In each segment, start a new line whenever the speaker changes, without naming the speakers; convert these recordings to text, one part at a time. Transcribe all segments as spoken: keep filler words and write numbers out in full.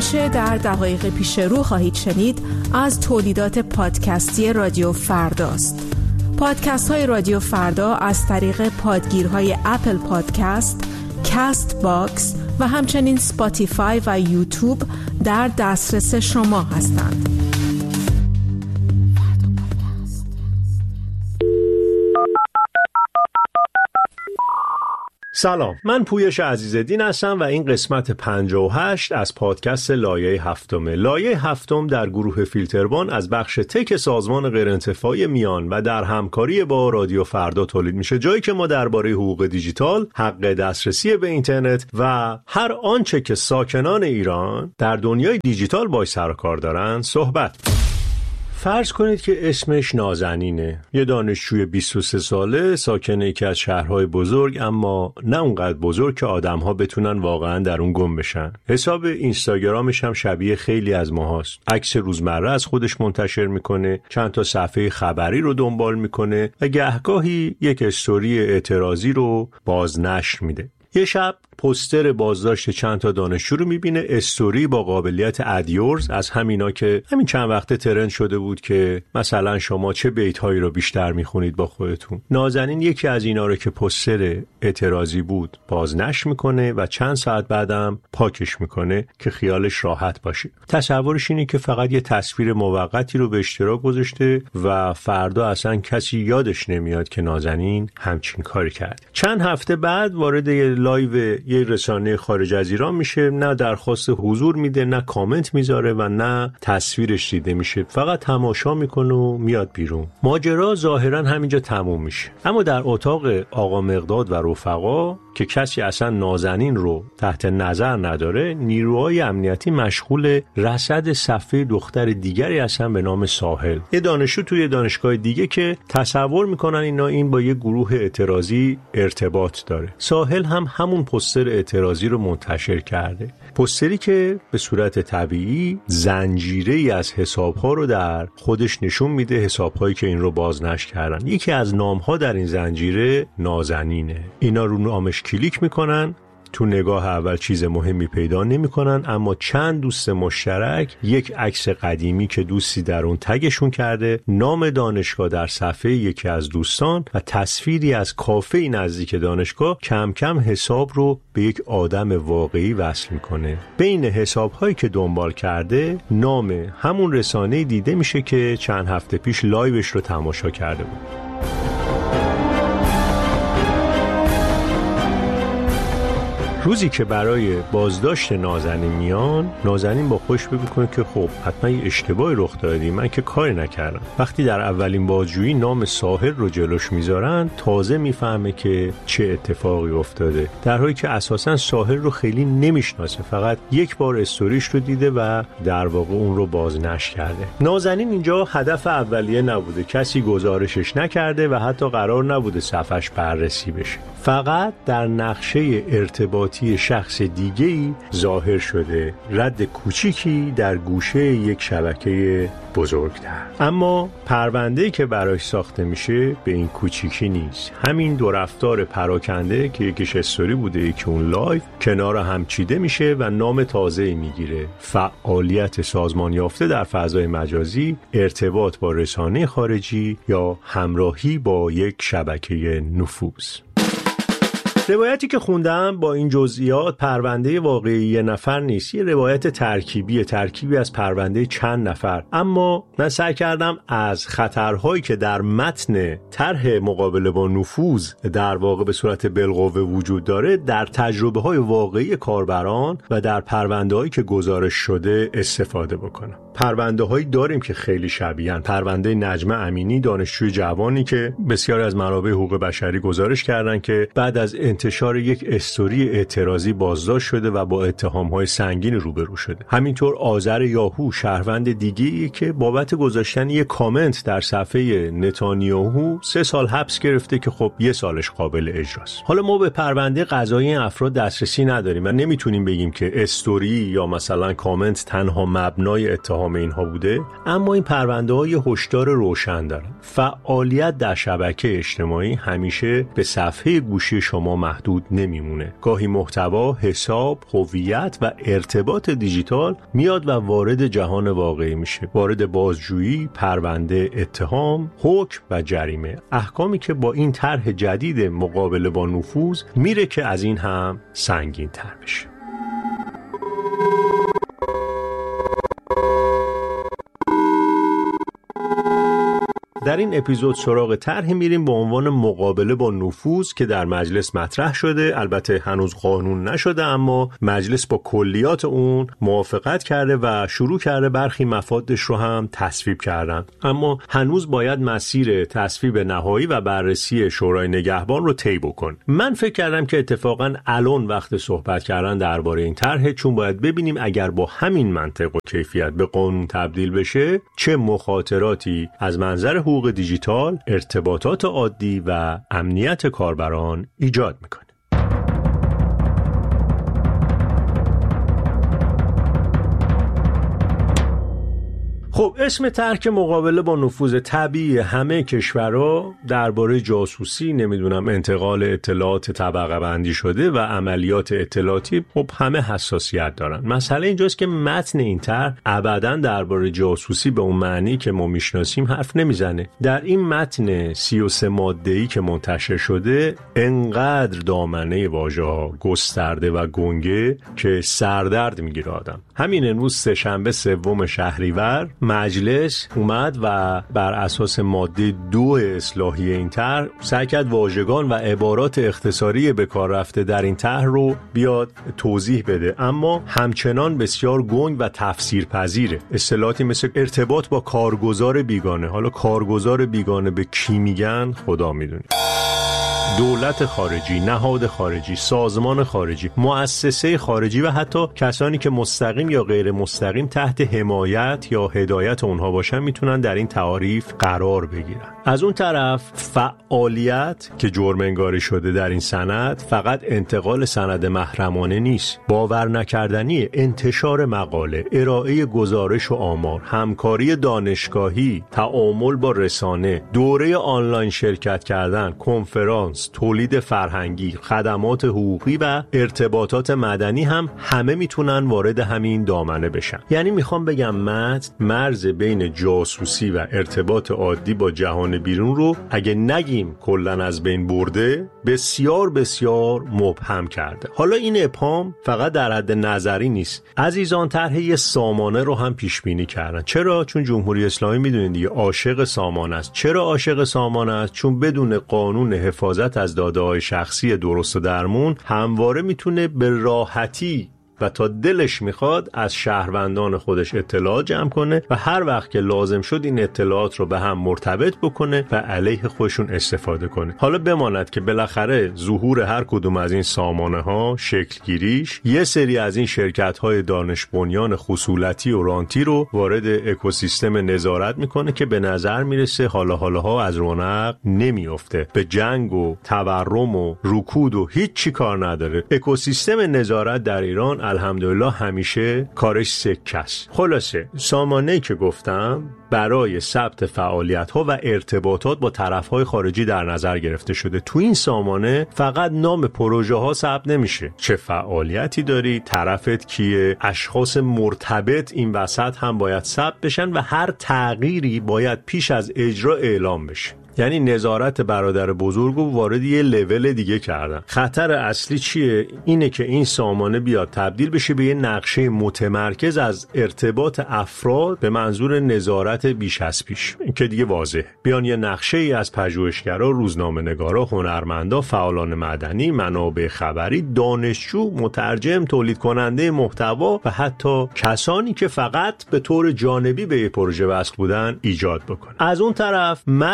آنچه در دقایق پیش رو خواهید شنید از تولیدات پادکستی رادیو فرداست. پادکست های رادیو فردا از طریق پادگیرهای اپل پادکست، کاست باکس و همچنین سپاتیفای و یوتیوب در دسترس شما هستند.
سلام، من پویش عزیزالدین هستم و این قسمت پنجاه و هشت از پادکست لایه هفتمه. لایه هفتم در گروه فیلتربان از بخش تک سازمان غیرانتفاعی میان و در همکاری با رادیو فردا تولید میشه، جایی که ما درباره حقوق دیجیتال، حق دسترسی به اینترنت و هر آنچه که ساکنان ایران در دنیای دیجیتال باهاش سر و کار دارن صحبت. فرض کنید که اسمش نازنینه، یه دانشجوی بیست و سه ساله، ساکن یکی از شهرهای بزرگ، اما نه اونقدر بزرگ که آدم‌ها بتونن واقعاً در اون گم بشن. حساب اینستاگرامش هم شبیه خیلی از ماهاست. عکس روزمره از خودش منتشر میکنه، چند تا صفحه خبری رو دنبال میکنه و گهگاهی یک استوری اعتراضی رو بازنشر میده. یه شب پوستر بازداشت چند تا دانشجو رو میبینه، استوری با قابلیت ادیورز، از همینا که همین چند وقته ترند شده بود که مثلا شما چه بیت هایی رو بیشتر میخونید با خودتون. نازنین یکی از اینا رو که پوستر اعتراضی بود بازنشر میکنه و چند ساعت بعدم پاکش میکنه که خیالش راحت باشه. تصورش اینه که فقط یه تصویر موقتی رو به اشتراک گذاشته و فردا اصلا کسی یادش نمیاد که نازنین همچین کاری کرد. چند هفته بعد وارد یه لایو یه رسانه خارج از ایران میشه، نه درخواست حضور میده، نه کامنت میذاره و نه تصویرش دیده میشه، فقط تماشا میکنه و میاد بیرون. ماجرا ظاهرا همینجا تموم میشه، اما در اتاق آقا مقداد و رفقا که کسی اصلا نازنین رو تحت نظر نداره، نیروهای امنیتی مشغول رصد صفحه دختر دیگری هستن به نام ساحل، یه دانشجو توی دانشگاه دیگه که تصور میکنن اینا این با یه گروه اعتراضی ارتباط داره. ساحل هم همون پوستر اعتراضی رو منتشر کرده، پوستری که به صورت طبیعی زنجیره‌ای از حساب‌ها رو در خودش نشون میده، حساب‌هایی که این رو بازنشر کردن. یکی از نام‌ها در این زنجیره نازنینه. اینا رو نامش کلیک میکنن، تو نگاه اول چیز مهمی پیدا نمی‌کنن، اما چند دوست مشترک، یک عکس قدیمی که دوستی در اون تگشون کرده، نام دانشگاه در صفحه یکی از دوستان و تصویری از کافه نزدیک دانشگاه، کم کم حساب رو به یک آدم واقعی وصل میکنه. بین حساب‌هایی که دنبال کرده نام همون رسانه‌ای دیده میشه که چند هفته پیش لایوش رو تماشا کرده بود. روزی که برای بازداشت نازنین میان، نازنین با خوش بکنه که خب حتما یه اشتباهی رخ داده، من که کاری نکردم. وقتی در اولین بازجویی نام ساحل رو جلوش میذارن، تازه میفهمه که چه اتفاقی افتاده، در حالی که اساسا ساحل رو خیلی نمیشناسه، فقط یک بار استوریش رو دیده و در واقع اون رو بازنشر کرده. نازنین اینجا هدف اولیه نبوده، کسی گزارشش نکرده و حتی قرار نبوده صفحش بررسی بشه، فقط در نقشه ارتباط شخص دیگه‌ای ظاهر شده، رد کوچیکی در گوشه یک شبکه بزرگتر. اما پرونده‌ای که براش ساخته میشه به این کوچیکی نیست. همین دو رفتار پراکنده که یکیش استوری بوده، یکی اون لایو، کنار هم چیده میشه و نام تازه‌ای میگیره: فعالیت سازمان یافته در فضای مجازی، ارتباط با رسانه خارجی یا همراهی با یک شبکه نفوذ. روایتی که خوندم با این جزئیات پرونده واقعی یه نفر نیست، یه روایت ترکیبی ترکیبی از پرونده چند نفر. اما من سعی کردم از خطرهایی که در متن طرح مقابله با نفوذ در واقع به صورت بالقوه وجود داره، در تجربه های واقعی کاربران و در پرونده هایی که گزارش شده استفاده بکنم. پرونده هایی داریم که خیلی شبیه‌اند. پرونده نجمه امینی، دانشجوی جوانی که بسیاری از منابع حقوق بشری گزارش کردن که بعد از انتشار یک استوری اعتراضی بازداشت شده و با اتهام‌های سنگین روبرو شده. همینطور آذر یاهو، شهروند دیگه‌ای که بابت گذاشتن یک کامنت در صفحه نتانیاهو سه سال حبس گرفته که خب یه سالش قابل اجراست. حالا ما به پرونده قضایی این افراد دسترسی نداریم و نمیتونیم بگیم که استوری یا مثلا کامنت تنها مبنای اتهام اتهام اینها بوده، اما این پرونده‌های هشدار روشن دارن. فعالیت در شبکه اجتماعی همیشه به صفحه گوشی شما محدود نمیمونه. گاهی محتوا، حساب، هویت و ارتباط دیجیتال میاد و وارد جهان واقعی میشه. وارد بازجویی، پرونده، اتهام، حکم و جریمه. احکامی که با این طرح جدید مقابله با نفوذ میره که از این هم سنگین تر بشه. در این اپیزود سراغ طرحی میریم با عنوان مقابله با نفوذ که در مجلس مطرح شده. البته هنوز قانون نشده، اما مجلس با کلیات اون موافقت کرده و شروع کرده برخی مفادش رو هم تصویب کردن. اما هنوز باید مسیر تصویب نهایی و بررسی شورای نگهبان رو طی بکنه. من فکر کردم که اتفاقا الان وقت صحبت کردن درباره این طرح، چون باید ببینیم اگر با همین منطق و کیفیت به قانون تبدیل بشه چه مخاطراتی از منظر حقوق دیجیتال، ارتباطات عادی و امنیت کاربران ایجاد میکنه. خب اسم طرح مقابله با نفوذ طبیعی همه کشورها درباره جاسوسی، نمیدونم انتقال اطلاعات طبقه بندی شده و عملیات اطلاعاتی، خب همه حساسیت دارن. مسئله اینجاست که متن این طرح ابداً درباره جاسوسی به اون معنی که ما میشناسیم حرف نمیزنه. در این متن سی و سه ماده‌ای که منتشر شده انقدر دامنه واژه‌ها گسترده و گنگه که سردرد میگیره آدم. همین امروز سه‌شنبه سوم شهریور مجلس اومد و بر اساس ماده دو اصلاحی این طرح سعی کرد واژگان و عبارات اختصاری به کار رفته در این طرح رو بیاد توضیح بده، اما همچنان بسیار گنگ و تفسیرپذیره. اصطلاحاتی مثل ارتباط با کارگزار بیگانه، حالا کارگزار بیگانه به کی میگن خدا میدونه. دولت خارجی، نهاد خارجی، سازمان خارجی، مؤسسه خارجی و حتی کسانی که مستقیم یا غیر مستقیم تحت حمایت یا هدایت اونها باشن میتونن در این تعاریف قرار بگیرن. از اون طرف فعالیت که جرم انگاری شده در این سند فقط انتقال سند محرمانه نیست، باور نکردنی انتشار مقاله، ارائه گزارش و آمار، همکاری دانشگاهی، تعامل با رسانه، دوره آنلاین شرکت کردن، کنفرانس، تولید فرهنگی، خدمات حقوقی و ارتباطات مدنی هم همه میتونن وارد همین دامنه بشن. یعنی میخوام بگم متن مرز بین جاسوسی و ارتباط عادی با جهان بیرون رو اگه نگیم کلن از بین برده، بسیار بسیار مبهم کرده. حالا این ابهام فقط در حد نظری نیست. عزیزان طرح یه سامانه رو هم پیش بینی کردن. چرا؟ چون جمهوری اسلامی میدونید دیگه عاشق سامانه است. چرا عاشق سامانه است؟ چون بدون قانون حفاظت از داده‌های شخصی درست و درمون همواره میتونه به راحتی و تا دلش میخواد از شهروندان خودش اطلاعات جمع کنه و هر وقت که لازم شد این اطلاعات رو به هم مرتبط بکنه و علیه خودشون استفاده کنه. حالا بماند که بالاخره ظهور هر کدوم از این سامانه ها، شکل گیریش، یه سری از این شرکت های دانش بنیان خصولتی و رانتی رو وارد اکوسیستم نظارت میکنه که به نظر میرسه حالا حالاها از رونق نمیفته، به جنگ و تورم و رکود و هیچ چی کار نداره. اکوسیستم نظارت در ایران الحمدلله همیشه کارش سکه است. خلاصه سامانه‌ای که گفتم برای ثبت فعالیت‌ها و ارتباطات با طرف‌های خارجی در نظر گرفته شده. تو این سامانه فقط نام پروژه‌ها ثبت نمیشه، چه فعالیتی داری، طرفت کیه، اشخاص مرتبط این وسط هم باید ثبت بشن و هر تغییری باید پیش از اجرا اعلام بشه. یعنی نظارت برادر بزرگو وارد یه لول دیگه کردن. خطر اصلی چیه؟ اینه که این سامانه بیاد تبدیل بشه به یه نقشه متمرکز از ارتباط افراد به منظور نظارت بیش از پیش. این که دیگه واضحه. بیان یه نقشه ای از پژوهشگرا، روزنامه‌نگارا، هنرمندا، فعالان مدنی، منابع خبری، دانشجو، مترجم، تولید کننده محتوا و حتی کسانی که فقط به طور جانبی به یه پروژه وصل بودن ایجاد بکنه. از اون طرف متن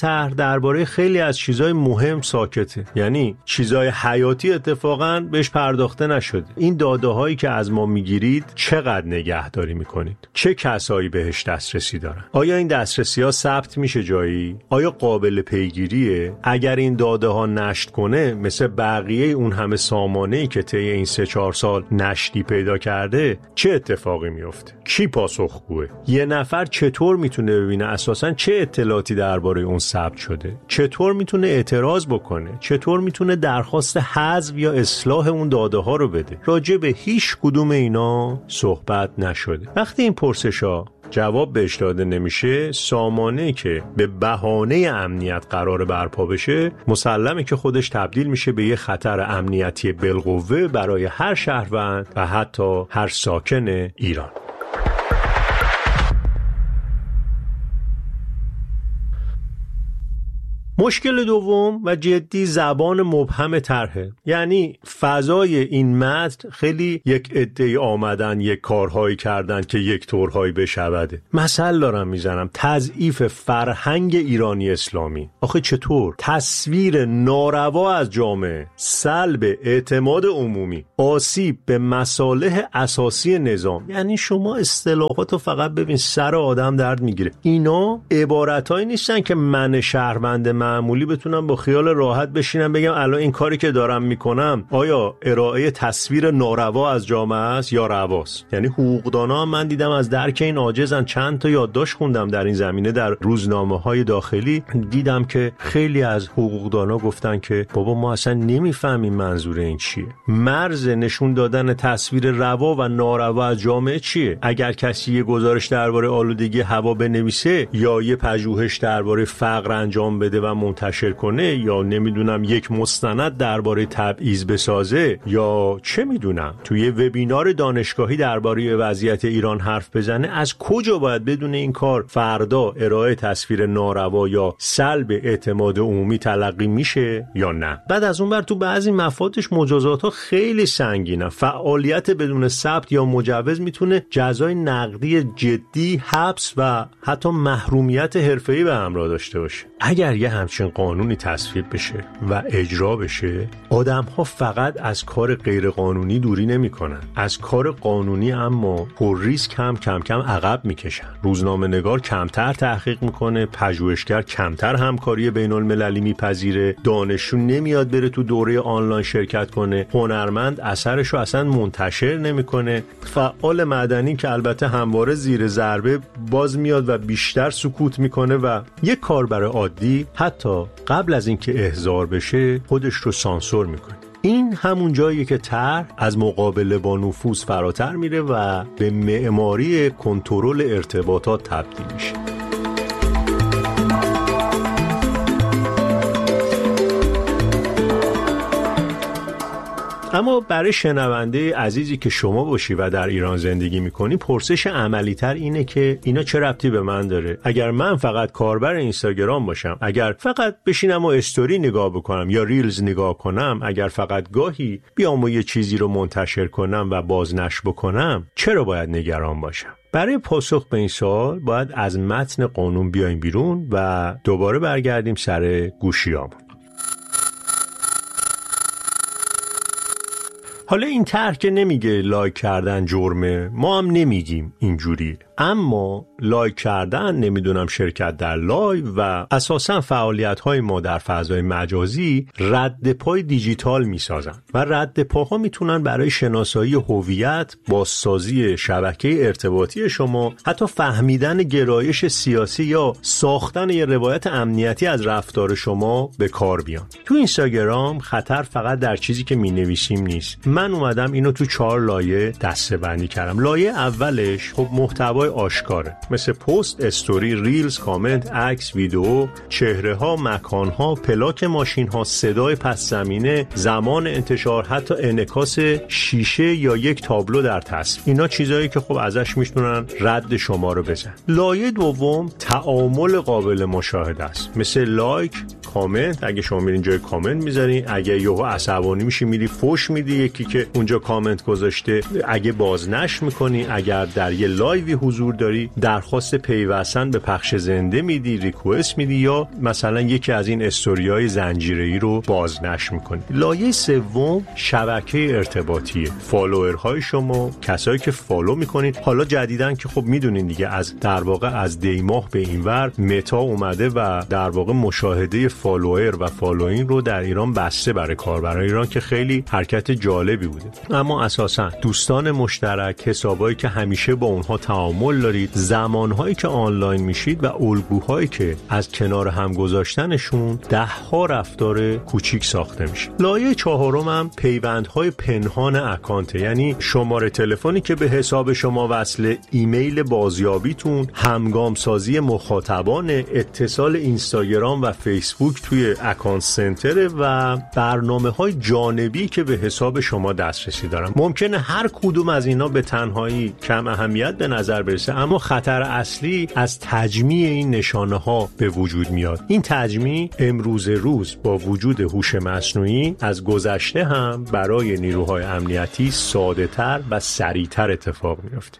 طرح درباره خیلی از چیزای مهم ساکته، یعنی چیزای حیاتی اتفاقاً بهش پرداخته نشده. این داده هایی که از ما میگیرید چقدر نگهداری میکنید؟ چه کسایی بهش دسترسی دارن؟ آیا این دسترسی ها ثبت میشه جایی؟ آیا قابل پیگیریه؟ اگر این داده ها نشت کنه مثل بقیه اون همه سامانه‌ای که طی این سه چهار سال نشتی پیدا کرده چه اتفاقی میفته؟ کی پاسخگوه؟ یه نفر چطور میتونه ببینه اساساً چه اطلاعاتی درباره اون ثبت شده؟ چطور میتونه اعتراض بکنه؟ چطور میتونه درخواست حذف یا اصلاح اون داده ها رو بده؟ راجع به هیچ کدوم اینا صحبت نشده. وقتی این پرسش‌ها جواب بهش داده نمیشه، سامانه‌ای که به بهانه امنیت قرار برپا بشه مسلمه که خودش تبدیل میشه به یه خطر امنیتی بالقوه برای هر شهروند و حتی هر ساکن ایران. مشکل دوم و جدی زبان مبهم طرحه. یعنی فضای این متن خیلی یک عده‌ای آمدن یک کارهایی کردن که یک طورهایی بشوده. مثل دارم میزنم، تضعیف فرهنگ ایرانی اسلامی. آخه چطور؟ تصویر ناروا از جامعه، سلب اعتماد عمومی، آسیب به مصالح اساسی نظام. یعنی شما اصطلاحاتو فقط ببین سر آدم درد میگیره. اینا عبارتایی نیستن که من شهروند معمولی بتونم با خیال راحت بشینم بگم الان این کاری که دارم میکنم آیا ارائه تصویر ناروا از جامعه است یا رواست. یعنی حقوقدانا من دیدم از درک این عاجزن. چند تا یادداشت خوندم در این زمینه در روزنامه‌های داخلی، دیدم که خیلی از حقوقدانا گفتن که بابا ما اصلا نمیفهمیم منظور این چیه. مرز نشون دادن تصویر روا و ناروا از جامعه چیه؟ اگر کسی یه گزارش درباره آلودگی هوا بنویسه یا یه پژوهش درباره فقر انجام بده و منتشر کنه یا نمیدونم یک مستند درباره تبعیض بسازه یا چه میدونم توی وبینار دانشگاهی درباره وضعیت ایران حرف بزنه، از کجا باید بدون این کار فردا ارائه تصویر ناروا یا سلب اعتماد عمومی تلقی میشه یا نه؟ بعد از اون بر تو بعضی مفاتش مجازات ها خیلی سنگینه. فعالیت بدون ثبت یا مجوز میتونه جزای نقدی جدی، حبس و حتی محرومیت حرفه‌ای به همراه داشته باشه. اگر یه همچین قانونی تصویب بشه و اجرا بشه، آدم‌ها فقط از کار غیر قانونی دوری نمی‌کنن، از کار قانونی اما پر ریسک هم کم کم عقب می‌کشن. روزنامه‌نگار کمتر تحقیق می‌کنه، پژوهشگر کمتر همکاری بین‌المللی می‌پذیره، دانشجو نمیاد بره تو دوره آنلاین شرکت کنه، هنرمند اثرشو اصلا منتشر نمی‌کنه، فعال مدنی که البته همواره زیر ضربه باز میاد و بیشتر سکوت می‌کنه و یک کاربر عادی حتی قبل از اینکه احضار بشه خودش رو سانسور میکنه. این همون جاییه که طرح از مقابله با نفوذ فراتر میره و به معماری کنترل ارتباطات تبدیل میشه. اما برای شنونده عزیزی که شما باشی و در ایران زندگی میکنی، پرسش عملی تر اینه که اینا چه ربطی به من داره؟ اگر من فقط کاربر اینستاگرام باشم، اگر فقط بشینم و استوری نگاه بکنم یا ریلز نگاه کنم، اگر فقط گاهی بیام و یه چیزی رو منتشر کنم و بازنشر بکنم، چرا باید نگران باشم؟ برای پاسخ به این سوال باید از متن قانون بیایم بیرون و دوباره برگردیم سر گوشیامون. حالا این طرح که نمیگه لایک کردن جرمه، ما هم نمیگیم اینجوری، اما لایک کردن، نمیدونم شرکت در لایو و اساساً فعالیت‌های ما در فضای مجازی رد پای دیجیتال میسازن و رد پاها میتونن برای شناسایی هویت، بازسازی شبکه ارتباطی شما، حتی فهمیدن گرایش سیاسی یا ساختن یه روایت امنیتی از رفتار شما به کار بیان. تو اینستاگرام خطر فقط در چیزی که مینویسیم نیست. من اومدم اینو تو چهار لایه دسته‌بندی کردم. لایه اولش خب محتوای آشکاره، مثل پست، استوری، ریلز، کامنت، عکس، ویدیو، چهره ها، مکان ها، پلاک ماشین ها، صدای پس زمینه، زمان انتشار، حتی انعکاس شیشه یا یک تابلو در تصویر. اینا چیزایی که خب ازش میتونن رد شما رو بزن. لایه دوم تعامل قابل مشاهده است، مثل لایک، کامنت، اگه شما میرین جای کامنت میذارین، اگه یهو عصبانی میشی میری فوش میدی یکی که اونجا کامنت گذاشته، اگه بازنشر میکنی، اگر در یه لایوی حضور داری درخواست پیوستن به پخش زنده میدی، ریکوست میدی، یا مثلا یکی از این استوریای زنجیره‌ای رو بازنشر میکنی. لایه سوم شبکه ارتباطیه، فالوورهای شما، کسایی که فالو میکنین. حالا جدیدن که خب میدونین دیگه از در واقع از دی ماه به اینور متا اومده و در واقع مشاهده فالوور و فالوین رو در ایران بسته برای کاربران ایران که خیلی حرکت جالبی بوده. اما اساسا دوستان مشترک، حسابایی که همیشه با اونها تعامل دارید، زمانهایی که آنلاین میشید و الگوهایی که از کنار هم گذاشتنشون ده ها رفتار کوچیک ساخته میشه. لایه چهارم هم پیوندهای پنهان اکانته، یعنی شماره تلفنی که به حساب شما وصله، ایمیل بازیابیتون، همگام سازی مخاطبان، اتصال اینستاگرام و فیسبوک توی اکانت سنتر و برنامه‌های جانبی که به حساب شما دسترسی دارن. ممکنه هر کدوم از اینا به تنهایی کم اهمیت به نظر برسه، اما خطر اصلی از تجمیع این نشانه‌ها به وجود میاد. این تجمیع امروز روز با وجود هوش مصنوعی از گذشته هم برای نیروهای امنیتی ساده‌تر و سریعتر اتفاق میفته.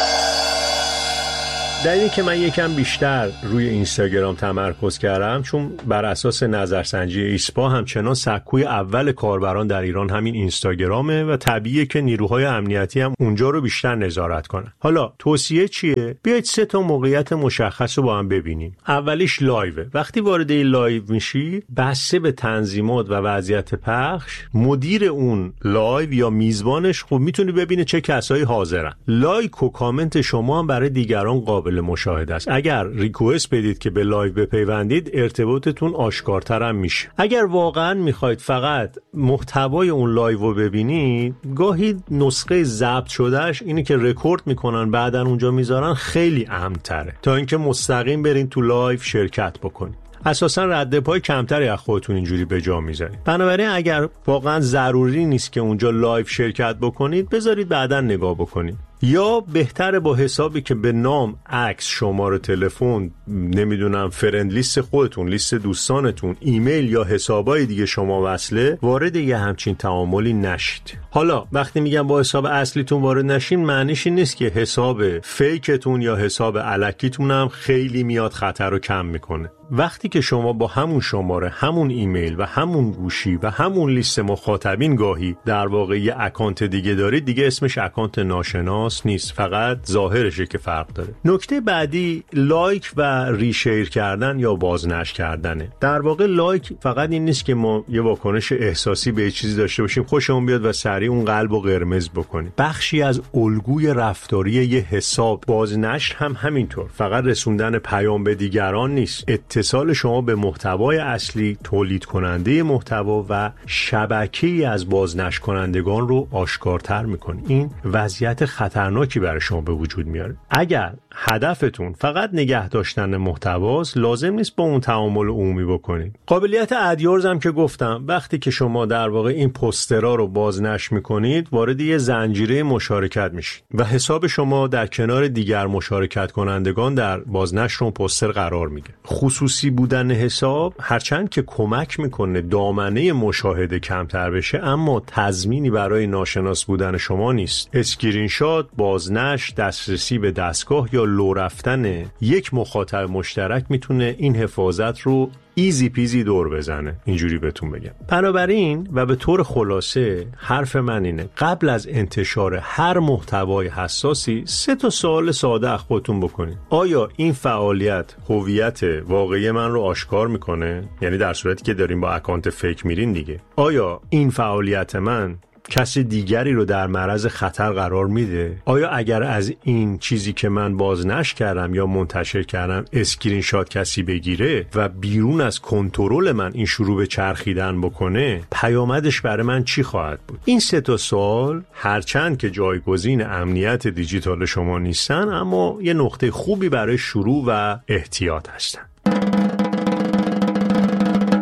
دلیلی که من یکم بیشتر روی اینستاگرام تمرکز کردم چون بر اساس نظرسنجی ایسپا همچنان سکوی اول کاربران در ایران همین اینستاگرامه و طبیعیه که نیروهای امنیتی هم اونجا رو بیشتر نظارت کنن. حالا توصیه چیه؟ بیایید سه تا موقعیت مشخص رو با هم ببینیم. اولیش لایوه. وقتی وارد این لایو میشی، بسته به تنظیمات و وضعیت پخش، مدیر اون لایو یا میزبانش خب میتونه ببینه چه کسایی حاضرن. لایک و کامنت شما هم برای دیگران قابل مشاهده است. اگر ریکوست بدید که به لایو بپیوندید، ارتباطتون آشکارتر هم میشه. اگر واقعا میخواید فقط محتوای اون لایو رو ببینید، گاهی نسخه ضبط شدهش اینی که رکورد میکنن بعدن اونجا میذارن خیلی امن‌تره تا اینکه مستقیم برین تو لایو شرکت بکنید. اساسا رد پای کمتری از خودتون اینجوری به جا میذارید. بنابراین اگر واقعا ضروری نیست که اونجا لایو شرکت بکنید، بذارید بعداً نگاه بکنید. یا بهتره با حسابی که به نام، عکس، شماره تلفن، نمیدونم فرند لیست خودتون، لیست دوستانتون، ایمیل یا حسابای دیگه شما وصله، وارد یه همچین تعاملی نشید. حالا وقتی میگم با حساب اصلیتون وارد نشین، معنیش این نیست که حساب فیکتون یا حساب الکیتون هم خیلی میاد خطر رو کم میکنه. وقتی که شما با همون شماره، همون ایمیل و همون گوشی و همون لیست مخاطبین گاهی در واقع یه اکانت دیگه دارید، دیگه اسمش اکانت ناشناس نیست، فقط ظاهرشه که فرق داره. نکته بعدی لایک و ریشیر کردن یا بازنشر کردنه. در واقع لایک فقط این نیست که ما یه واکنش احساسی به چیزی داشته باشیم، خوشمون بیاد و سریع اون قلبو قرمز بکنیم. بخشی از الگوی رفتاری یه حساب. بازنشر هم همینطور، فقط رسوندن پیام به دیگران نیست، اتصال شما به محتوای اصلی، تولید کننده محتوا و شبکه‌ای از بازنشر کنندگان رو آشکارتر میکنه. این وضعیت خطرناکی برای شما به وجود میاره. اگر هدفتون فقط نگه داشتن محتواست، لازم نیست با اون تعامل عمومی بکنید. قابلیت ادیورز هم که گفتم، وقتی که شما در واقع این پوسترها رو بازنشر میکنید، وارد یه زنجیره مشارکت میشید و حساب شما در کنار دیگر مشارکت کنندگان در بازنشر اون پوستر قرار میگیره. خصوصی بودن حساب هرچند که کمک میکنه دامنه مشاهده کمتر بشه، اما تضمینی برای ناشناس بودن شما نیست. اسکرین شات، بازنشر، دسترسی به دستگاه یا لو رفتن یک مخاطب مشترک میتونه این حفاظت رو ایزی پیزی دور بزنه، اینجوری بهتون بگم. بنابراین و به طور خلاصه حرف من اینه، قبل از انتشار هر محتوای حساسی سه تا سوال ساده از خودتون بکنید. آیا این فعالیت هویت واقعی من رو آشکار میکنه؟ یعنی در صورتی که داریم با اکانت فیک میرین دیگه. آیا این فعالیت من کسی دیگری رو در معرض خطر قرار میده؟ آیا اگر از این چیزی که من بازنشر کردم یا منتشر کردم اسکرین شات کسی بگیره و بیرون از کنترل من این شروع به چرخیدن بکنه، پیامدش برای من چی خواهد بود؟ این سه تا سوال هرچند که جایگزین امنیت دیجیتال شما نیستن، اما یه نقطه خوبی برای شروع و احتیاط هستن.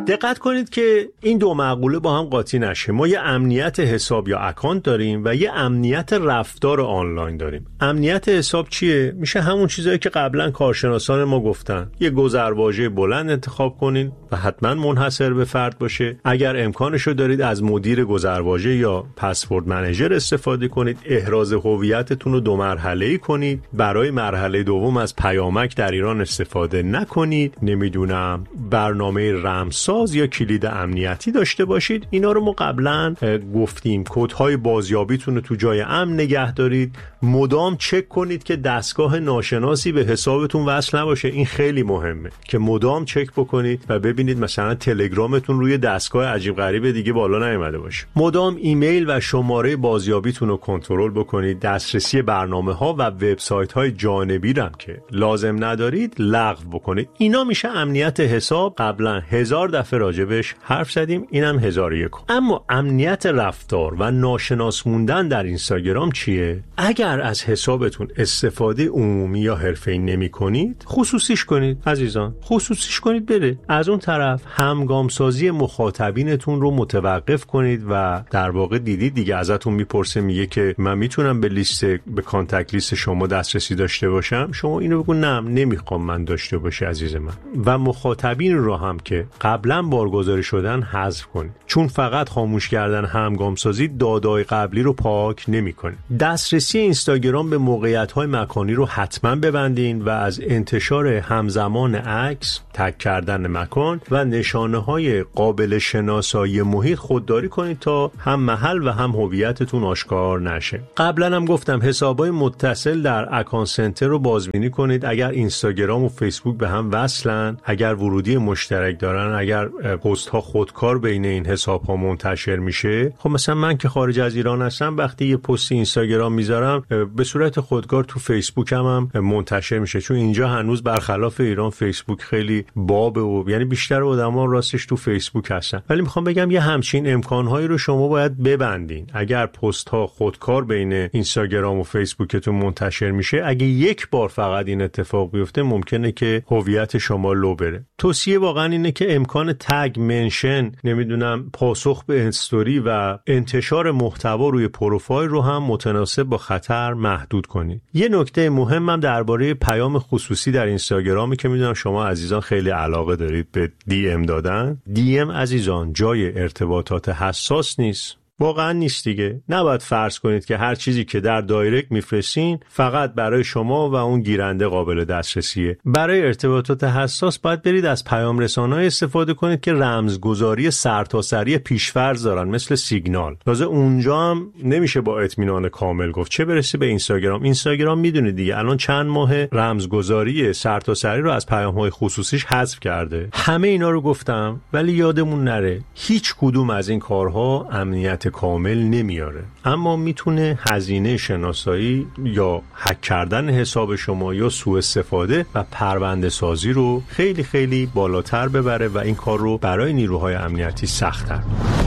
دقت کنید که این دو مقوله با هم قاطی نشه. ما یه امنیت حساب یا اکانت داریم و یه امنیت رفتار آنلاین داریم. امنیت حساب چیه؟ میشه همون چیزایی که قبلا کارشناسان ما گفتن. یه گذرواژه بلند انتخاب کنین و حتما منحصر به فرد باشه. اگر امکانشو دارید از مدیر گذرواژه یا پسورد منیجر استفاده کنید. احراز هویتتون رو دو مرحله‌ای کنید. برای مرحله دوم از پیامک در ایران استفاده نکنید. نمیدونم برنامه رمزساز یا کلید امنیتی داشته باشید. اینا رو ما قبلا گفتیم. کدهای بازیابیتون رو تو جای امن نگه دارید. مدام چک کنید که دستگاه ناشناسی به حسابتون وصل نباشه. این خیلی مهمه که مدام چک بکنید و ببینید مثلا تلگرامتون روی دستگاه عجیب غریب دیگه بالا نیومده باشه. مدام ایمیل و شماره بازیابیتون رو کنترل بکنید. دسترسی برنامه‌ها و وبسایت‌های جانبی رو که لازم ندارید لغو بکنید. اینا میشه امنیت حساب. قبلا هزار دفعه راجبش حرف زدیم، اینم هزار و یک. اما امنیت رفتار و ناشناس موندن در اینستاگرام چیه؟ اگر از حسابتون استفاده عمومی یا حرفه‌ای نمی‌کنید، خصوصیش کنید عزیزان. خصوصیش کنید بره. از اون طرف همگامسازی مخاطبینتون رو متوقف کنید و در واقع دیدید دیگه ازتون میپرسه، میگه که من میتونم به لیست به کانتکت لیست شما دسترسی داشته باشم. شما اینو بگو نه نمیخوام من داشته باشه عزیز من. و مخاطبین رو هم که قبلا بارگذاری شدن حذف کنید، چون فقط خاموش کردن همگامسازی دادای قبلی رو پاک نمیکنه. دسترسی اینستاگرام به موقعیت‌های مکانی رو حتما ببندین و از انتشار همزمان عکس، تگ کردن مکان و نشانه‌های قابل شناسایی محیط خودداری کنید تا هم محل و هم هویتتون آشکار نشه. قبلا هم گفتم حسابای متصل در اکانت سنتر رو بازبینی کنید. اگر اینستاگرام و فیسبوک به هم وصلن، اگر ورودی مشترک دارن، اگر پست ها خودکار بین این حساب ها منتشر میشه، خب مثلا من که خارج از ایران هستم وقتی یه پست اینستاگرام میذارم به صورت خودکار تو فیسبوک هم, هم منتشر میشه، چون اینجا هنوز برخلاف ایران فیسبوک خیلی بابه و یعنی بیشتر آدما راستش تو فیسبوک هستن. ولی میخوام بگم یه همچین امکانهایی رو شما باید ببندین. اگر پست ها خودکار بین اینستاگرام و فیسبوکتون منتشر میشه، اگه یک بار فقط این اتفاق بیفته ممکنه که هویت شما لو بره. توصیه واقعا اینه که امکان تگ، منشن، نمیدونم پاسخ به استوری و انتشار محتوا روی پروفایل رو هم متناسب با خطر محدود کنید. یه نکته مهمم درباره پیام خصوصی در اینستاگرامی که میدونم شما عزیزان خیلی علاقه دارید به دی ام دادن. دی ام عزیزان جای ارتباطات حساس نیست. واقعا نیست دیگه. نباید فرض کنید که هر چیزی که در دایرکت میفرستین فقط برای شما و اون گیرنده قابل دسترسیه. برای ارتباطات حساس باید برید از پیام رسانه‌های استفاده کنید که رمزگذاری سرتاسری پیش‌فرض دارن، مثل سیگنال. تازه اونجا هم نمیشه با اطمینان کامل گفت، چه برسه به اینستاگرام. اینستاگرام میدونید دیگه الان چند ماه رمزگذاری سرتاسری رو از پیام‌های خصوصیش حذف کرده. همه اینا رو گفتم ولی یادمون نره هیچ کدوم از این کارها امنیت کامل نمیاره، اما میتونه هزینه شناسایی یا هک کردن حساب شما یا سوء استفاده و پرونده سازی رو خیلی خیلی بالاتر ببره و این کار رو برای نیروهای امنیتی سخت‌تر کنه.